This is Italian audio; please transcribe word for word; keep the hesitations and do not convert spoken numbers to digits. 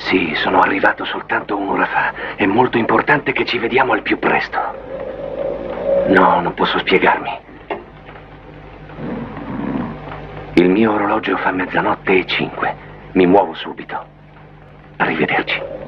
Sì, sono arrivato soltanto un'ora fa. È molto importante che ci vediamo al più presto. No, non posso spiegarmi. Il mio orologio fa mezzanotte e cinque. Mi muovo subito. Arrivederci.